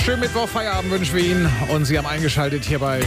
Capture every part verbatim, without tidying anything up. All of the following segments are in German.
Schönen Mittwoch, Feierabend wünschen wir Ihnen. Und Sie haben eingeschaltet hier bei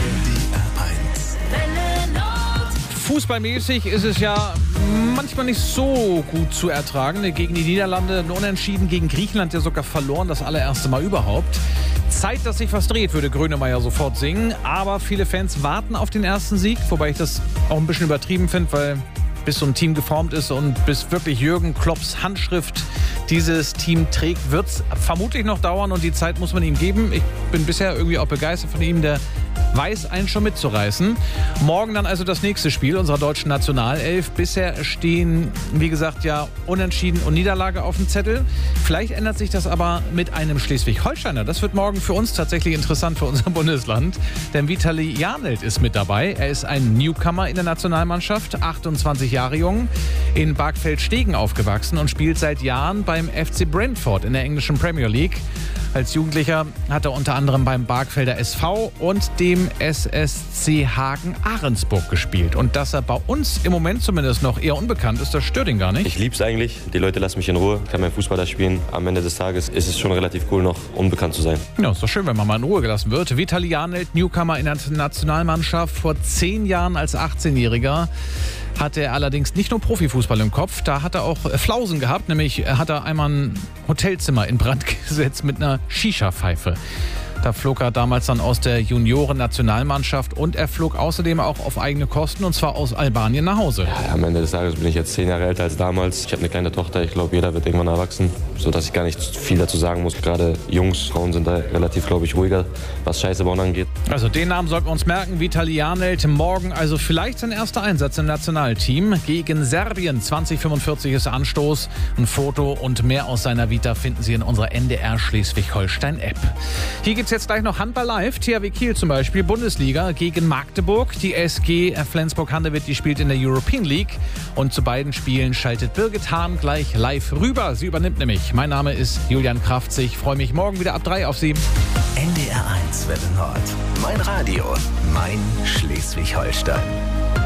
Fußballmäßig ist es ja manchmal nicht so gut zu ertragen. Gegen die Niederlande ein Unentschieden, gegen Griechenland ja sogar verloren, das allererste Mal überhaupt. Zeit, dass sich was dreht, würde Grönemeyer sofort singen. Aber viele Fans warten auf den ersten Sieg, wobei ich das auch ein bisschen übertrieben finde, weil bis so ein Team geformt ist und bis wirklich Jürgen Klopps Handschrift dieses Team trägt, wird es vermutlich noch dauern und die Zeit muss man ihm geben. Ich bin bisher irgendwie auch begeistert von ihm, der weiß, einen schon mitzureißen. Morgen dann also das nächste Spiel unserer deutschen Nationalelf. Bisher stehen, wie gesagt, ja Unentschieden und Niederlage auf dem Zettel. Vielleicht ändert sich das aber mit einem Schleswig-Holsteiner. Das wird morgen für uns tatsächlich interessant, für unser Bundesland. Denn Vitali Janelt ist mit dabei. Er ist ein Newcomer in der Nationalmannschaft, achtundzwanzig Jahre jung, in Barkfeld-Stegen aufgewachsen und spielt seit Jahren beim F C Brentford in der englischen Premier League. Als Jugendlicher hat er unter anderem beim Barkfelder S V und dem S S C Hagen-Ahrensburg gespielt. Und dass er bei uns im Moment zumindest noch eher unbekannt ist, das stört ihn gar nicht. Ich liebe es eigentlich. Die Leute lassen mich in Ruhe. Ich kann meinen Fußball da spielen. Am Ende des Tages ist es schon relativ cool, noch unbekannt zu sein. Ja, ist doch schön, wenn man mal in Ruhe gelassen wird. Vitali Janelt, Newcomer in der Nationalmannschaft, vor zehn Jahren als achtzehnjähriger. Hatte er allerdings nicht nur Profifußball im Kopf, da hat er auch Flausen gehabt, nämlich hat er einmal ein Hotelzimmer in Brand gesetzt mit einer Shisha-Pfeife. Da flog er damals dann aus der Junioren-Nationalmannschaft und er flog außerdem auch auf eigene Kosten und zwar aus Albanien nach Hause. Ja, am Ende des Tages bin ich jetzt zehn Jahre älter als damals. Ich habe eine kleine Tochter, ich glaube, jeder wird irgendwann erwachsen, sodass ich gar nicht viel dazu sagen muss. Gerade Jungs, Frauen sind da relativ, glaube ich, ruhiger, was Scheiße bauen angeht. Also den Namen sollten wir uns merken, Vitali Janelt. Morgen also vielleicht sein erster Einsatz im Nationalteam. Gegen Serbien zwanzig fünfundvierzig ist Anstoß. Ein Foto und mehr aus seiner Vita finden Sie in unserer N D R Schleswig-Holstein-App. Hier gibt's jetzt gleich noch Handball live. T H W Kiel zum Beispiel, Bundesliga gegen Magdeburg. Die S G Flensburg-Handewitt, die spielt in der European League. Und zu beiden Spielen schaltet Birgit Hahn gleich live rüber. Sie übernimmt nämlich. Mein Name ist Julian Kraftzig. Ich freue mich morgen wieder ab drei auf Sie. N D R eins Welle Nord. Mein Radio. Mein Schleswig-Holstein.